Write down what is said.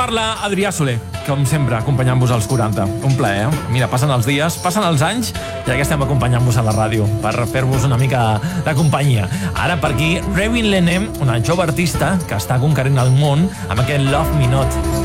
parla, Adrià Soler, com sempre, acompanyant-vos als 40. Un plaer, eh? Mira, passen els dies, passen els anys, i aquí estem acompanyant-vos a la ràdio per fer-vos una mica de companyia. Ara per aquí, Ravin Lenem, una jove artista que està conquerint el món amb aquest Love Me Not.